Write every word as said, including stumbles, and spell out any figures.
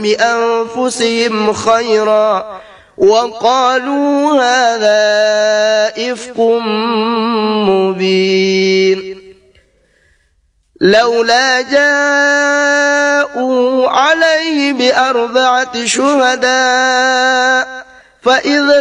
علم أنفسهم خيرا وقالوا هذا إفك مبين لولا جاءوا عليه بأربعة شهداء فإذا